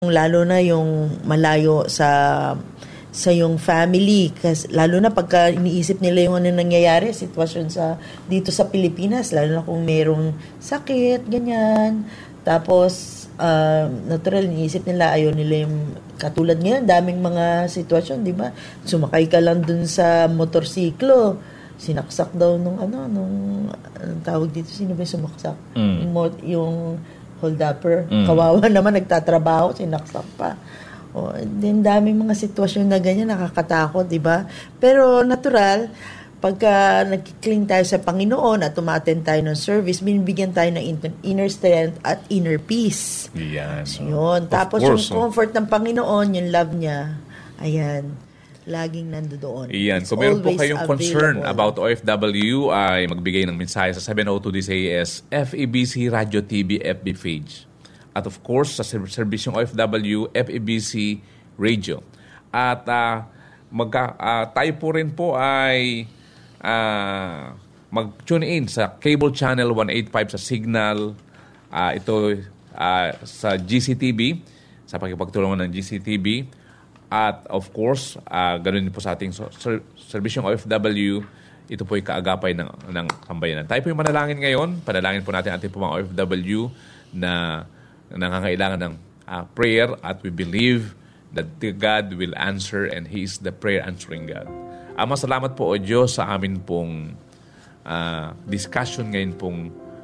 lalo na yung malayo sa yung family, kasi lalo na pagka iniisip nila yung ano nangyayari, sitwasyon dito sa Pilipinas, lalo na kung merong sakit, ganyan. Tapos, natural, iniisip nila, ayaw nila yung, katulad ngayon, daming mga sitwasyon, di ba? Sumakay ka lang dun sa motorsiklo, sinaksak daw anong tawag dito, sino ba yung sumaksak? Yung hold-upper. Kawawa naman, nagtatrabaho, sinaksak pa. Then daming mga sitwasyon na ganyan, nakakatakot, di ba? Pero natural, pagka nagkikling tayo sa Panginoon at umattend tayo ng service, binibigyan tayo ng inner strength at inner peace. Yan. So, yun. Tapos yung comfort ng Panginoon, yung love niya, ayan, laging nandoon. Iyan. Kung meron po kayong concern about OFW, ay magbigay ng mensahe sa 702 DCAS, FEBC Radio TV FB page. At of course, sa serbisyong OFW, FEBC Radio. At tayo po rin po ay mag-tune in sa cable channel 185 sa Signal. Ito sa GCTV, sa pagkipagtulungan ng GCTV. At of course, ganoon din po sa ating serbisyong OFW, ito po ay kaagapay ng sambayanan. Tayo po yung manalangin ngayon. Panalangin po natin ating po mga OFW na nangangailangan ng prayer, at we believe that God will answer and He is the prayer answering God. Ama, salamat po o Diyos sa amin pong discussion ngayon pong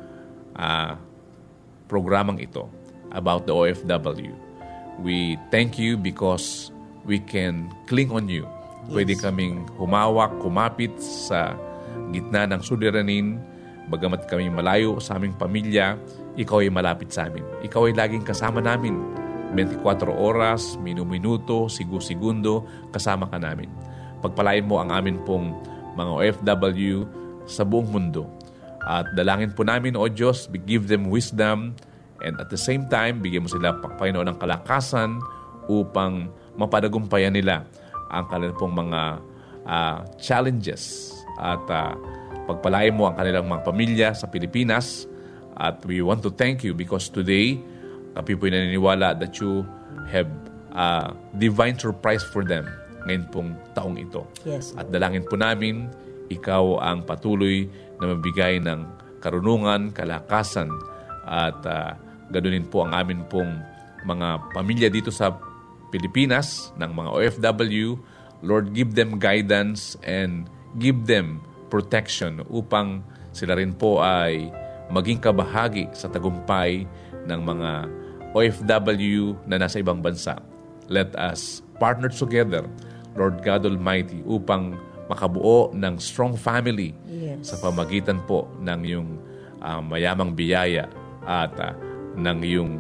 programang ito about the OFW. We thank you because we can cling on you. Pwede kaming humawak, kumapit sa gitna ng suliranin, bagamat kami malayo sa aming pamilya, ikaw ay malapit sa amin. Ikaw ay laging kasama namin. 24 oras, minuto, segundo, kasama ka namin. Pagpalain mo ang amin pong mga OFW sa buong mundo. At dalangin po namin, O Diyos, give them wisdom, and at the same time, bigyan mo sila, Panginoon, ng kalakasan upang mapadagumpayan nila ang kanilang pong mga challenges. At pagpalain mo ang kanilang mga pamilya sa Pilipinas. At we want to thank you because today, kami po naniniwala that you have a divine surprise for them ngayon pong taong ito. Yes. At dalangin po namin, ikaw ang patuloy na mabigay ng karunungan, kalakasan, at ganunin po ang amin pong mga pamilya dito sa Pilipinas, ng mga OFW. Lord, give them guidance and give them protection upang sila rin po ay maging kabahagi sa tagumpay ng mga OFW na nasa ibang bansa. Let us partner together, Lord God Almighty, upang makabuo ng strong family sa pamagitan po ng iyong mayamang biyaya at ng iyong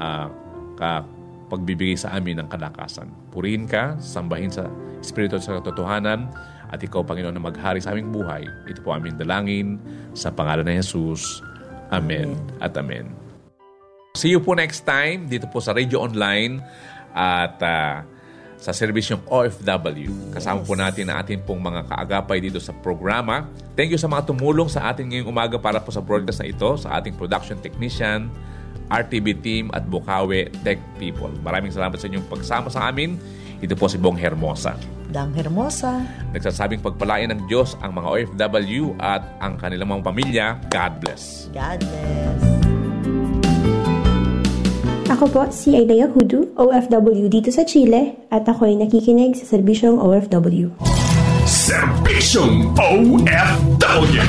pagbibigay sa amin ng kalakasan. Purihin ka, sambahin sa Espiritu at sa katotohanan, at ikaw, Panginoon, na maghari sa aming buhay. Ito po aming dalangin sa pangalan ng Jesus. Amen at amen. See you po next time dito po sa Radio Online at sa serbisyong OFW. Kasama po natin ang ating pong mga kaagapay dito sa programa. Thank you sa mga tumulong sa atin ngayong umaga para po sa broadcast na ito, sa ating production technician, RTB team at Bukawe Tech People. Maraming salamat sa inyong pagsama sa amin. Ito po si Bong Hermosa. Dang Hermosa. Nagsasabing pagpalain ng Diyos ang mga OFW at ang kanilang mga pamilya. God bless. God bless. Ako po si Aidea Hudu, OFW dito sa Chile, at ako ay nakikinig sa serbisyong OFW. Serbisyong OFW!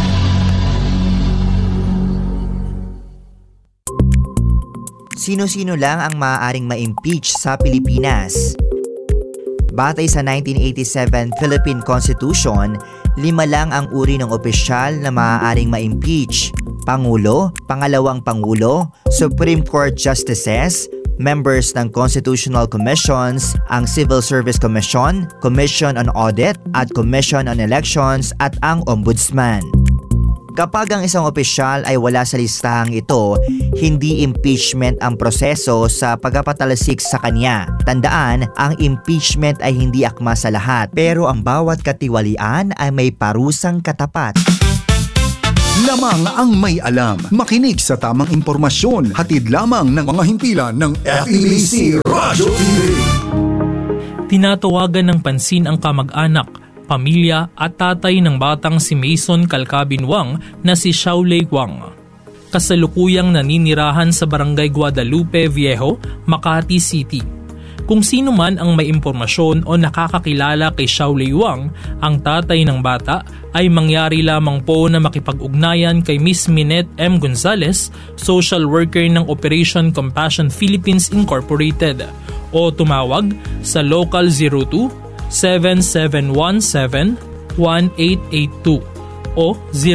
Sino-sino lang ang maaaring ma-impeach sa Pilipinas? Batay sa 1987 Philippine Constitution, 5 lang ang uri ng opisyal na maaaring ma-impeach: Pangulo, Pangalawang Pangulo, Supreme Court Justices, members ng Constitutional Commissions, ang Civil Service Commission, Commission on Audit at Commission on Elections at ang Ombudsman. Kapag ang isang opisyal ay wala sa listahang ito, hindi impeachment ang proseso sa pagpapatalasik sa kanya. Tandaan, ang impeachment ay hindi akma sa lahat, pero ang bawat katiwalian ay may parusang katapat. Lamang ang may alam. Makinig sa tamang impormasyon. Hatid lamang ng mga himpilan ng FEBC Radyo TV. Tinatawagan ng pansin ang kamag-anak, pamilya at tatay ng batang si Mason Calcabin Wang na si Xiaolei Wang. Kasalukuyang naninirahan sa Barangay Guadalupe Viejo, Makati City. Kung sino man ang may impormasyon o nakakakilala kay Xiaolei Wang, ang tatay ng bata, ay mangyari lamang po na makipag-ugnayan kay Miss Minette M. Gonzalez, social worker ng Operation Compassion Philippines Incorporated, o tumawag sa Local 02-7717-1882 o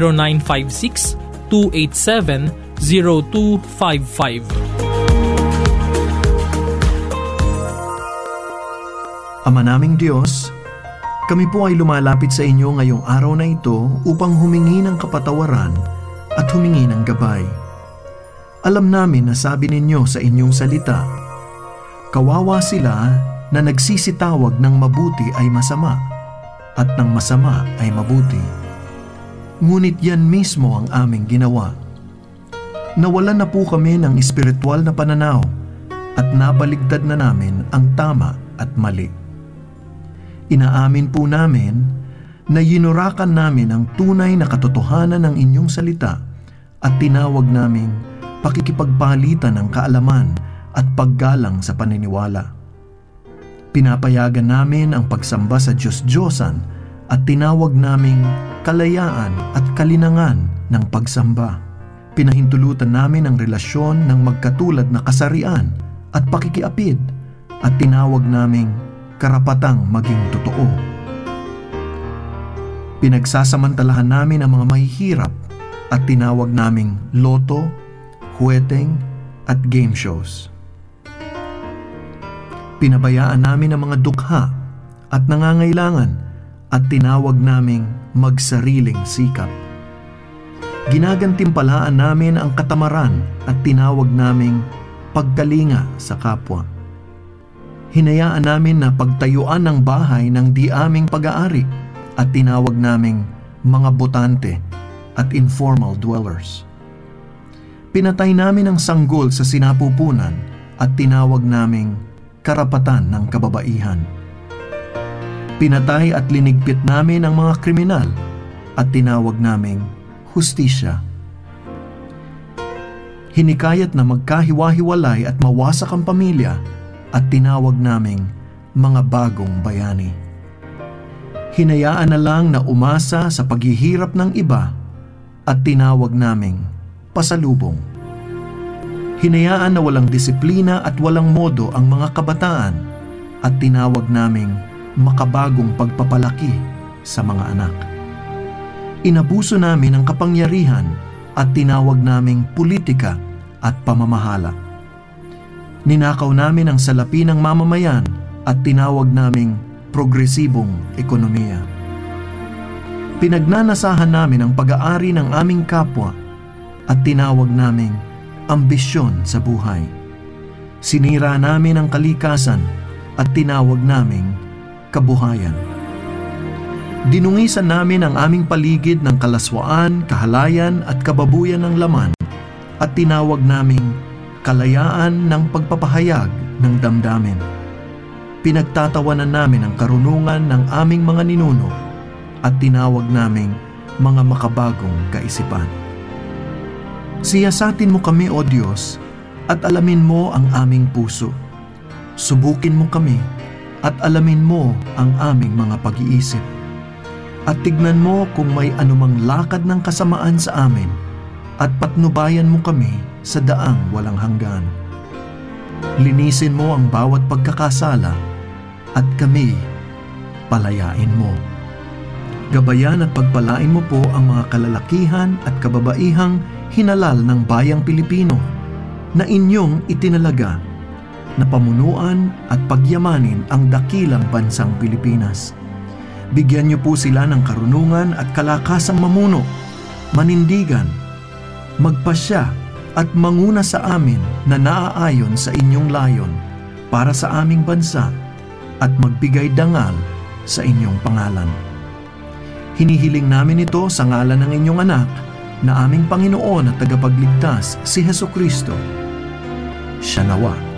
0956-287-0255. Ama naming Diyos, kami po ay lumalapit sa inyo ngayong araw na ito upang humingi ng kapatawaran at humingi ng gabay. Alam namin na sabi ninyo sa inyong salita, kawawa sila na nagsisitawag ng mabuti ay masama at ng masama ay mabuti. Ngunit yan mismo ang aming ginawa. Nawalan na po kami ng espiritual na pananaw at nabaligtad na namin ang tama at mali. Inaamin po namin na yinurakan namin ang tunay na katotohanan ng inyong salita at tinawag naming pakikipagpalitan ng kaalaman at paggalang sa paniniwala. Pinapayagan namin ang pagsamba sa Diyos-Diyosan at tinawag naming kalayaan at kalinangan ng pagsamba. Pinahintulutan namin ang relasyon ng magkatulad na kasarian at pakikiapid at tinawag naming karapatang maging totoo. Pinagsasamantalahan namin ang mga mahihirap at tinawag naming loto, huweteng at game shows. Pinabayaan namin ang mga dukha at nangangailangan at tinawag naming magsariling sikap. Ginagantimpalaan namin ang katamaran at tinawag naming pagkalinga sa kapwa. Hinayaan namin na pagtayuan ng bahay ng di aming pag-aari at tinawag naming mga botante at informal dwellers. Pinatay namin ang sanggol sa sinapupunan at tinawag naming karapatan ng kababaihan. Pinatay at linigpit namin ang mga kriminal at tinawag naming hustisya. Hinikayat na magkahiwa-hiwalay at mawasak ang pamilya at tinawag naming mga bagong bayani. Hinayaan na lang na umasa sa paghihirap ng iba at tinawag naming pasalubong. Hinayaan na walang disiplina at walang modo ang mga kabataan at tinawag naming makabagong pagpapalaki sa mga anak. Inabuso namin ang kapangyarihan at tinawag naming politika at pamamahala. Ninakaw namin ang salapi ng mamamayan at tinawag naming progresibong ekonomiya. Pinagnanasahan namin ang pag-aari ng aming kapwa at tinawag naming ambisyon sa buhay. Sinira namin ang kalikasan at tinawag naming kabuhayan. Dinungisan namin ang aming paligid ng kalaswaan, kahalayan at kababuyan ng laman at tinawag naming kalayaan ng pagpapahayag ng damdamin. Pinagtatawanan namin ang karunungan ng aming mga ninuno at tinawag naming mga makabagong kaisipan. Siyasatin mo kami, O Diyos, at alamin mo ang aming puso. Subukin mo kami at alamin mo ang aming mga pag-iisip. At tignan mo kung may anumang lakad ng kasamaan sa amin at patnubayan mo kami sa daang walang hanggan. Linisin mo ang bawat pagkakasala at kami palayain mo. Gabayan at pagpalain mo po ang mga kalalakihan at kababaihang hinalal ng bayang Pilipino na inyong itinalaga na pamunuan at pagyamanin ang dakilang bansang Pilipinas. Bigyan niyo po sila ng karunungan at kalakasang mamuno, manindigan, magpasya at manguna sa amin na naaayon sa inyong layon para sa aming bansa at magbigay dangal sa inyong pangalan. Hinihiling namin ito sa ngalan ng inyong anak na aming Panginoon at tagapagligtas si Hesukristo. Siya nawa